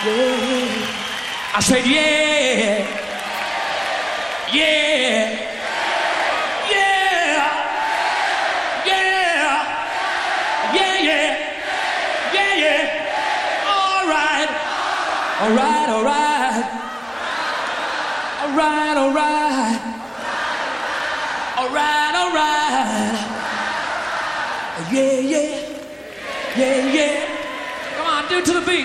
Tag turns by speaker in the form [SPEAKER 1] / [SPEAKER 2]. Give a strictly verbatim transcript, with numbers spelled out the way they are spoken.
[SPEAKER 1] yeah. I said, yeah, yeah, yeah, yeah, yeah, yeah, yeah, yeah. All right, all right, all right, all right, all right, all right, all right. Yeah, yeah, yeah, yeah. Come on, do it to the beat.